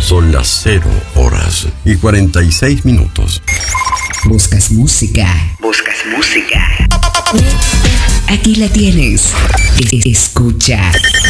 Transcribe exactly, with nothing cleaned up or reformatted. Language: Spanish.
Son las cero horas y cuarenta y seis minutos. ¿Buscas música? ¿Buscas música? Aquí la tienes. Escucha.